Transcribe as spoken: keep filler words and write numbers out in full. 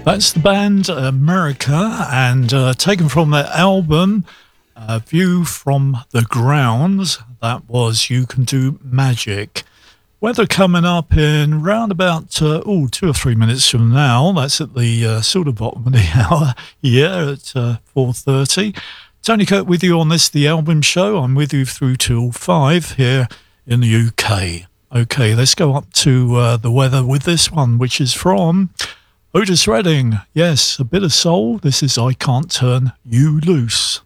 That's the band America, and uh, taken from their album uh, View from the Grounds. That was You Can Do Magic. Weather coming up in round about uh, oh, two or three minutes from now. That's at the uh, sort of bottom of the hour here at uh, four thirty. Tony Kirk with you on this, the album show. I'm with you through till five here in the U K. Okay, let's go up to uh, the weather with this one, which is from Otis Redding. Yes, a bit of soul. This is I Can't Turn You Loose.